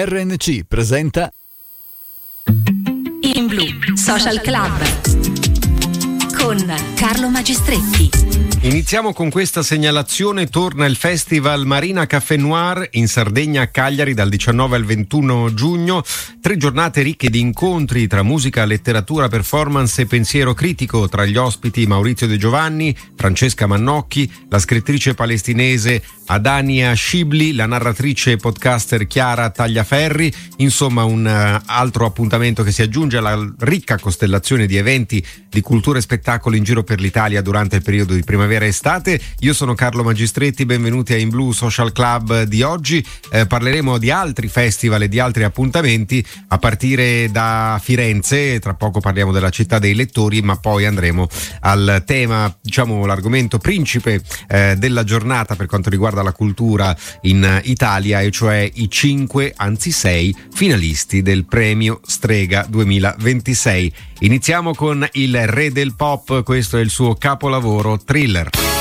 RNC presenta In Blu Social Club con Carlo Magistretti. Iniziamo con questa segnalazione. Torna il Festival Marina Café Noir in Sardegna a Cagliari dal 19 al 21 giugno. 3 giornate ricche di incontri tra musica, letteratura, performance e pensiero critico. Tra gli ospiti Maurizio De Giovanni, Francesca Mannocchi, la scrittrice palestinese Adania Shibli, la narratrice e podcaster Chiara Tagliaferri. Insomma, un altro appuntamento che si aggiunge alla ricca costellazione di eventi di cultura e spettacolo in giro per l'Italia durante il periodo di primavera e estate. Io sono Carlo Magistretti, benvenuti a In Blu Social Club di oggi. Parleremo di altri festival e di altri appuntamenti a partire da Firenze. Tra poco parliamo della città dei lettori, ma poi andremo al tema, diciamo l'argomento principe della giornata per quanto riguarda la cultura in Italia, e cioè i 5, anzi 6 finalisti del premio Strega 2026. Iniziamo con il re del pop, questo è il suo capolavoro Thriller.